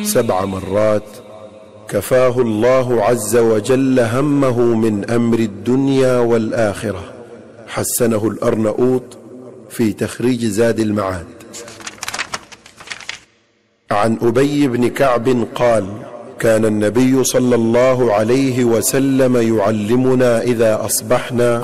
7 مرات كفاه الله عز وجل همه من أمر الدنيا والآخرة. حسنه الأرنؤوط في تخريج زاد المعاد. عن أبي بن كعب قال: كان النبي صلى الله عليه وسلم يعلمنا إذا أصبحنا